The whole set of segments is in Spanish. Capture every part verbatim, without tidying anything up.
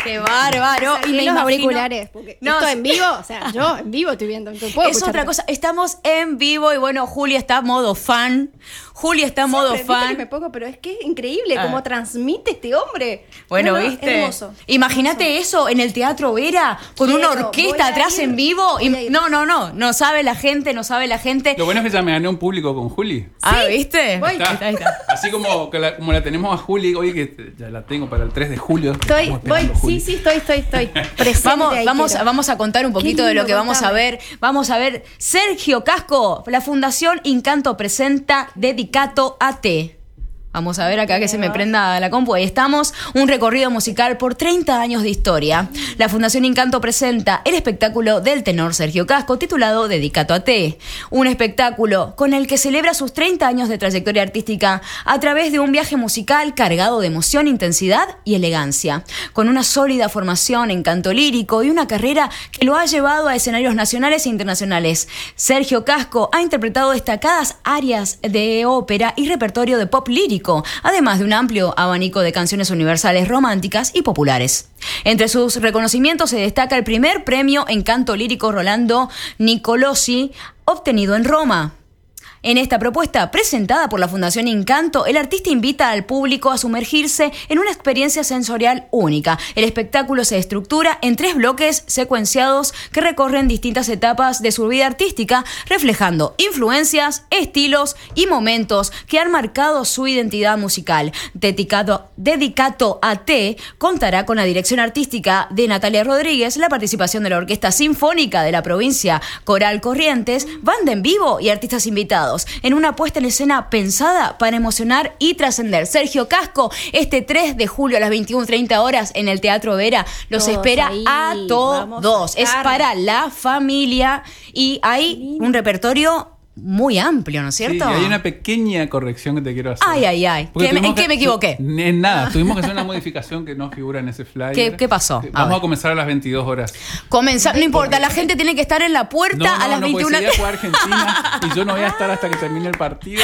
¡Qué bárbaro! Y me los imagino... auriculares, porque no, esto en vivo, o sea, yo en vivo estoy viendo. Puedo es otra cosa, estamos en vivo y bueno, Juli está modo fan. Juli está en modo fan. Que me pongo, pero es que es increíble ah. cómo transmite este hombre. Bueno, no, no, ¿viste? Hermoso. Imagínate eso en el Teatro Vera, con Quiero, una orquesta atrás en vivo. Y, no, no, no, no sabe la gente, no sabe la gente. Lo bueno es que ya me gané un público con Juli. ¿Sí? Ah, ¿viste? Voy. Está, ahí está. Así como, que la, como la tenemos a Juli, oye, que ya la tengo para el tres de julio. Estoy, voy, sí, sí, estoy, estoy, estoy. Vamos, vamos, vamos a contar un poquito de lo que vamos a ver. Vamos a ver Sergio Casco, la Fundación Incanto presenta Dedicato a Te. Vamos a ver acá que se me prenda la compu. Ahí estamos. Un recorrido musical por treinta años de historia. La Fundación Incanto presenta el espectáculo del tenor Sergio Casco titulado Dedicato a Te. Un espectáculo con el que celebra sus treinta años de trayectoria artística a través de un viaje musical cargado de emoción, intensidad y elegancia. Con una sólida formación en canto lírico y una carrera que lo ha llevado a escenarios nacionales e internacionales. Sergio Casco ha interpretado destacadas áreas de ópera y repertorio de pop lírico, además de un amplio abanico de canciones universales románticas y populares. Entre sus reconocimientos se destaca el primer premio en canto lírico Rolando Nicolosi, obtenido en Roma. En esta propuesta, presentada por la Fundación Incanto, el artista invita al público a sumergirse en una experiencia sensorial única. El espectáculo se estructura en tres bloques secuenciados que recorren distintas etapas de su vida artística, reflejando influencias, estilos y momentos que han marcado su identidad musical. Dedicado, Dedicato a Te contará con la dirección artística de Natalia Rodríguez, la participación de la Orquesta Sinfónica de la Provincia Coral Corrientes, banda en vivo y artistas invitados, en una puesta en escena pensada para emocionar y trascender. Sergio Casco, este tres de julio a las veintiuna treinta horas en el Teatro Vera, los todos espera ahí, a todos. A es para la familia y hay un repertorio muy amplio, ¿no es cierto? Sí, hay una pequeña corrección que te quiero hacer. Ay, ay, ay. ¿Qué, ¿En que, qué me equivoqué? En nada, tuvimos que hacer una modificación que no figura en ese flyer. ¿Qué, qué pasó? A Vamos ver. a comenzar a las veintidós horas. Comenzar, no importa, la gente tiene que estar en la puerta no, no, a las no, veintiuna. No, no, jugar Argentina y yo no voy a estar hasta que termine el partido.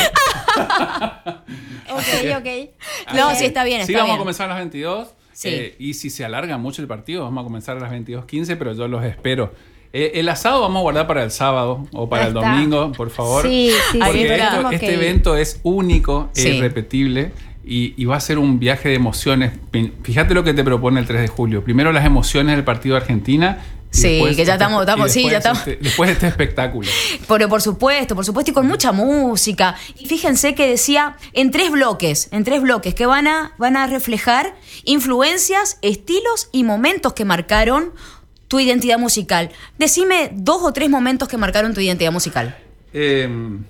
ok, ok. No, okay. sí, está bien, está Sí, bien. vamos a comenzar a las veintidós. Sí. Eh, y si se alarga mucho el partido, vamos a comenzar a las veintidós quince, pero yo los espero. Eh, el asado vamos a guardar para el sábado o para el domingo, por favor. Sí, sí, porque sí, esto, este que... evento es único, sí. es irrepetible y, y va a ser un viaje de emociones. Fíjate lo que te propone el tres de julio. Primero las emociones del partido de Argentina. Sí, que ya estamos, estamos sí, ya estamos. Este, después de este espectáculo. Pero por supuesto, por supuesto, y con mucha música. Y fíjense que decía en tres bloques, en tres bloques que van a, van a reflejar influencias, estilos y momentos que marcaron tu identidad musical. Decime dos o tres momentos que marcaron tu identidad musical. Eh,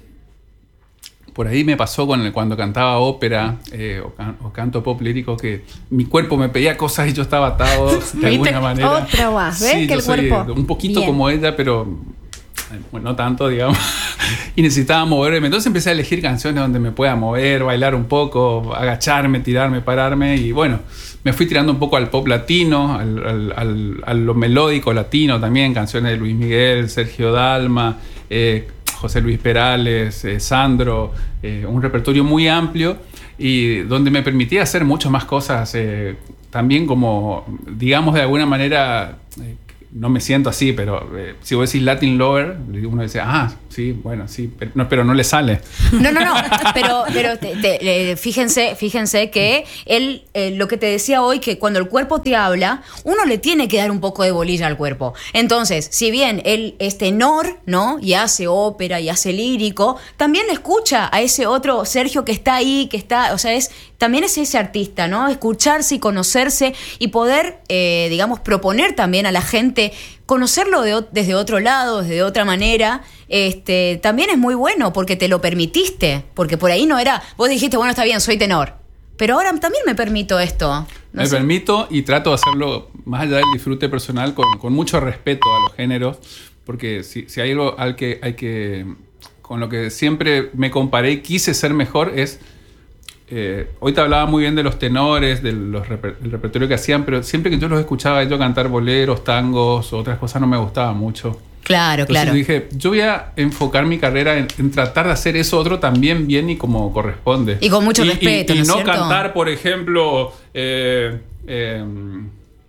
por ahí me pasó con el, cuando cantaba ópera eh, o, can, o canto pop lírico que mi cuerpo me pedía cosas y yo estaba atado de alguna manera. Otra más, ¿ves? Sí, que el soy cuerpo. Un poquito Bien. como ella, pero bueno, no tanto, digamos. Y necesitaba moverme. Entonces empecé a elegir canciones donde me pueda mover, bailar un poco, agacharme, tirarme, pararme. Y bueno, me fui tirando un poco al pop latino, al, al, al, a lo melódico latino también. Canciones de Luis Miguel, Sergio Dalma, eh, José Luis Perales, eh, Sandro. Eh, un repertorio muy amplio y donde me permitía hacer muchas más cosas. Eh, también como, digamos, de alguna manera... Eh, no me siento así, pero eh, si vos decís Latin Lover, uno dice, ah, sí, bueno, sí, pero no, pero no le sale. No, no, no, pero, pero te, te, eh, fíjense, fíjense que él, eh, lo que te decía hoy, que cuando el cuerpo te habla, uno le tiene que dar un poco de bolilla al cuerpo. Entonces, si bien él es tenor, ¿no? Y hace ópera y hace lírico, también escucha a ese otro Sergio que está ahí, que está, o sea, es también es ese artista, ¿no? Escucharse y conocerse y poder, eh, digamos, proponer también a la gente conocerlo de, desde otro lado, desde otra manera, este, también es muy bueno porque te lo permitiste, porque por ahí no era, vos dijiste, bueno, está bien, soy tenor, pero ahora también me permito esto. No me sé. permito y trato de hacerlo más allá del disfrute personal con, con mucho respeto a los géneros, porque si, si hay algo al que, hay que, con lo que siempre me comparé y quise ser mejor es... Eh, hoy te hablaba muy bien de los tenores, del los reper- el repertorio que hacían, pero siempre que yo los escuchaba yo cantar boleros, tangos, otras cosas no me gustaba mucho. Claro, Entonces claro. dije, yo voy a enfocar mi carrera en, en tratar de hacer eso otro también bien y como corresponde. Y con mucho y, respeto, y, y ¿no es no cierto? cantar, por ejemplo, eh, eh,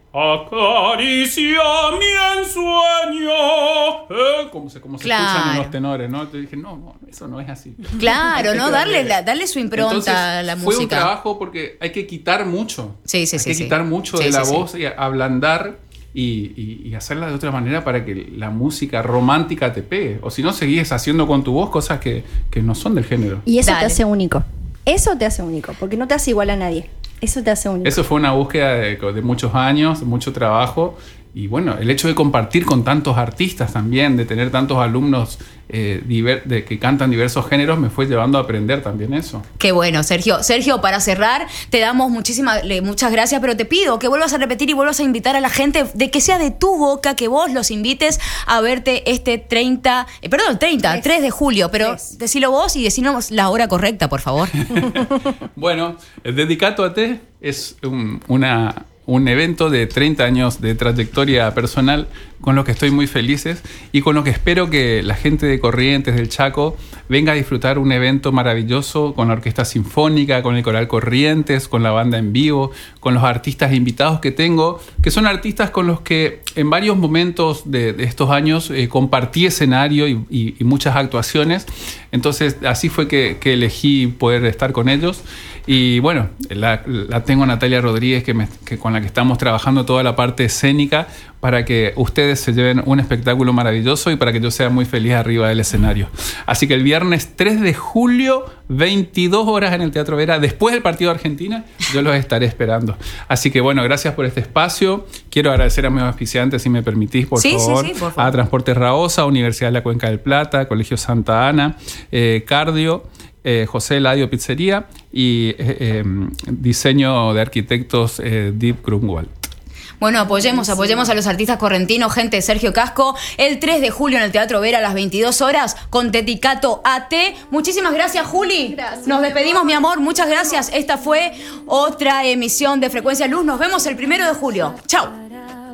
Acaricia mi ensueño. ¿Eh? Como se, como se claro. escuchan en los tenores, ¿no? Te dije, no, no, eso no es así. Claro, ¿no? Darle, la, darle su impronta Entonces, a la fue música. Fue un trabajo porque hay que quitar mucho. Sí, sí, hay sí. que sí. quitar mucho sí, de sí, la sí. voz y ablandar y, y, y hacerla de otra manera para que la música romántica te pegue. O si no, seguís haciendo con tu voz cosas que, que no son del género. Y eso Dale. te hace único. Eso te hace único, porque no te hace igual a nadie. Eso te hace único. Eso fue una búsqueda de, de muchos años, mucho trabajo. Y bueno, el hecho de compartir con tantos artistas también, de tener tantos alumnos eh, diver, de, que cantan diversos géneros, me fue llevando a aprender también eso. Qué bueno, Sergio. Sergio, para cerrar, te damos muchísimas, muchas gracias, pero te pido que vuelvas a repetir y vuelvas a invitar a la gente, de que sea de tu boca, que vos los invites a verte este treinta, eh, perdón, treinta, tres. tres de julio, pero tres. Decilo vos y decinos la hora correcta, por favor. Bueno, el Dedicato a Te es un, una... un evento de treinta años de trayectoria personal con lo que estoy muy felices y con lo que espero que la gente de Corrientes, del Chaco, venga a disfrutar un evento maravilloso con la Orquesta Sinfónica, con el Coral Corrientes, con la banda en vivo, con los artistas invitados que tengo, que son artistas con los que en varios momentos de, de estos años eh, compartí escenario y, y, y muchas actuaciones. Entonces así fue que, que elegí poder estar con ellos. Y bueno, la, la tengo Natalia Rodríguez, que, me, que con la que estamos trabajando toda la parte escénica para que ustedes se lleven un espectáculo maravilloso y para que yo sea muy feliz arriba del escenario. Así que el viernes tres de julio, veintidós horas en el Teatro Vera, después del partido de Argentina, yo los estaré esperando. Así que bueno, gracias por este espacio. Quiero agradecer a mis auspiciantes, si me permitís, por, sí, favor, sí, sí, por favor. A Transportes Raosa, Universidad de la Cuenca del Plata, Colegio Santa Ana, eh, Cardio, Eh, José Eladio Pizzería y eh, eh, diseño de arquitectos eh, Deep Grunwald. Bueno, apoyemos, apoyemos a los artistas correntinos, gente. Sergio Casco, el tres de julio en el Teatro Vera a las veintidós horas con Dedicato a Te. Muchísimas gracias, Juli. Gracias. Nos despedimos, mi amor. Muchas gracias. Esta fue otra emisión de Frecuencia Luz. Nos vemos el primero de julio. Chao.